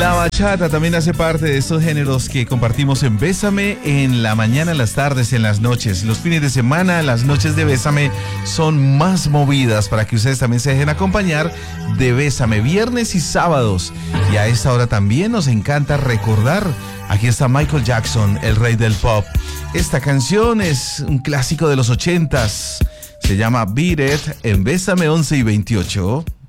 La bachata también hace parte de estos géneros que compartimos en Bésame en la mañana, en las tardes, en las noches. Los fines de semana, las noches de Bésame son más movidas para que ustedes también se dejen acompañar de Bésame viernes y sábados. Y a esta hora también nos encanta recordar. Aquí está Michael Jackson, el rey del pop. Esta canción es un clásico de los 80s. Se llama Beat It en Bésame 11 y 28.